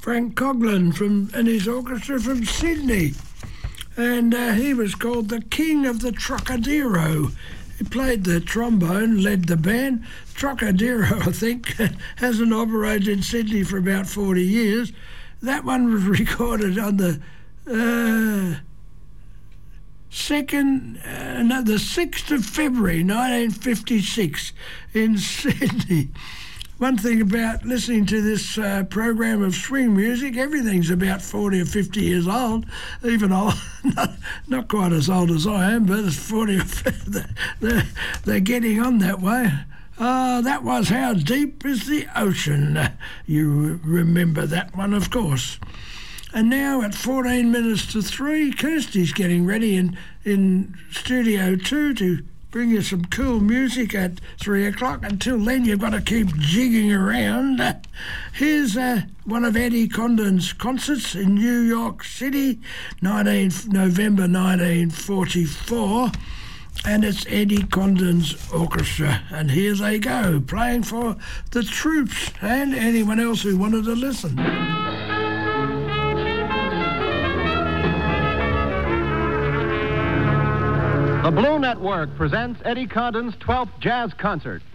Frank Coughlin and his orchestra from Sydney. And he was called the King of the Trocadero. He played the trombone, led the band. Trocadero, I think, hasn't operated in Sydney for about 40 years. That one was recorded on the 6th of February 1956 in Sydney. One thing about listening to this program of swing music, everything's about 40 or 50 years old, even old, not quite as old as I am, but it's 40 or 50, they're getting on that way. That was How Deep Is the Ocean. You remember that one, of course. And now at 14 minutes to 3, Kirsty's getting ready in Studio 2 to bring you some cool music at 3 o'clock. Until then, you've got to keep jigging around. Here's one of Eddie Condon's concerts in New York City, November 1944. And it's Eddie Condon's orchestra. And here they go, playing for the troops and anyone else who wanted to listen. The Blue Network presents Eddie Condon's 12th Jazz Concert.